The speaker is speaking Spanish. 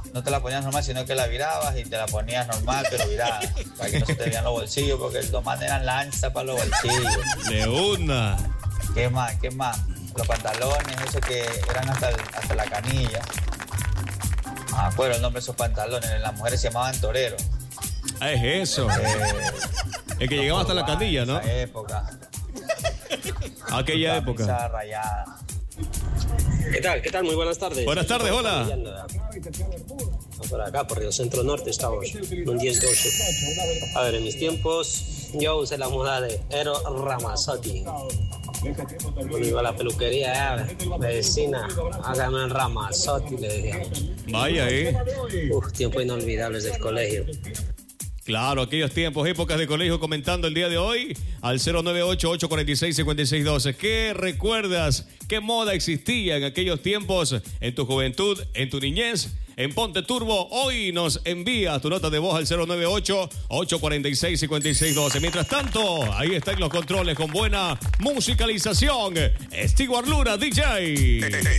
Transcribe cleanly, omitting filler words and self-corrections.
no te la ponías normal, sino que la virabas y te la ponías normal, pero virada, para que no se te vean los bolsillos, porque los man eran lanza para los bolsillos. De una. ¿Qué más? Los pantalones, esos que eran hasta la canilla. No me acuerdo el nombre de esos pantalones, las mujeres se llamaban toreros. Ah, es eso. El que llegaba hasta la canilla, ¿no? Esa época. Aquella época. Rayada. ¿Qué tal? Muy buenas tardes. Buenas tardes, hola. Por acá, por Río Centro Norte estamos, un 10-12. A ver, en mis tiempos yo usé la moda de Ero Ramazzotti. Cuando iba a la peluquería, vecina, hágame el Ramazzotti, le decían. Vaya, Tiempos inolvidables del colegio. Claro, aquellos tiempos, épocas de colegio, comentando el día de hoy al 098-846-5612. ¿Qué recuerdas? ¿Qué moda existía en aquellos tiempos, en tu juventud, en tu niñez? En Ponte Turbo, hoy nos envía tu nota de voz al 098-846-5612. Mientras tanto, ahí están los controles con buena musicalización. Stewart Luna, DJ.